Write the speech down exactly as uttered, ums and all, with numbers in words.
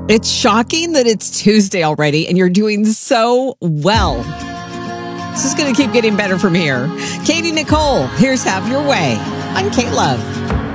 It's shocking that it's Tuesday already and you're doing so well. This is going to keep getting better from here. Katie Nicole, here's Have Your Way on K-Love.